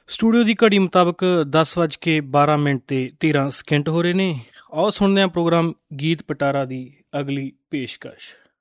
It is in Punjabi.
ਸਟੂਡੀਓ ਦੀ ਘੜੀ ਮੁਤਾਬਕ 10:12 ਹੋ ਰਹੇ ਨੇ। ਆਓ ਸੁਣਦੇ ਹਾਂ ਪ੍ਰੋਗਰਾਮ ਗੀਤ ਪਟਾਰਾ ਦੀ ਅਗਲੀ ਪੇਸ਼ਕਸ਼।